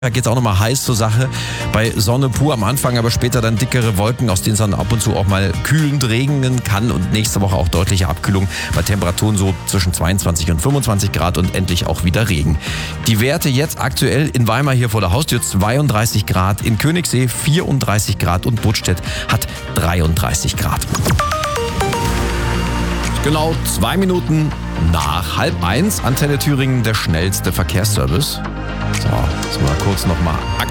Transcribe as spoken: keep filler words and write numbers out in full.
Da geht es auch nochmal heiß zur Sache. Bei Sonne pur am Anfang, aber später dann dickere Wolken, aus denen es dann ab und zu auch mal kühlend regnen kann. Und nächste Woche auch deutliche Abkühlung bei Temperaturen so zwischen zweiundzwanzig und fünfundzwanzig Grad und endlich auch wieder Regen. Die Werte jetzt aktuell in Weimar hier vor der Haustür zweiunddreißig Grad, in Königssee vierunddreißig Grad und Budstedt hat dreiunddreißig Grad. Genau zwei Minuten nach halb eins, Antenne Thüringen, der schnellste Verkehrsservice. So, jetzt mal kurz nochmal aktuell.